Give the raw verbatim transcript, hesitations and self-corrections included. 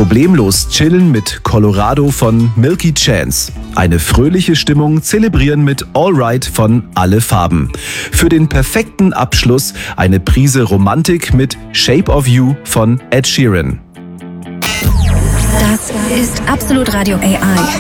Problemlos chillen mit Colorado von Milky Chance. Eine fröhliche Stimmung zelebrieren mit All Right von Alle Farben. Für den perfekten Abschluss eine Prise Romantik mit Shape of You von Ed Sheeran. Das ist Absolut Radio A I.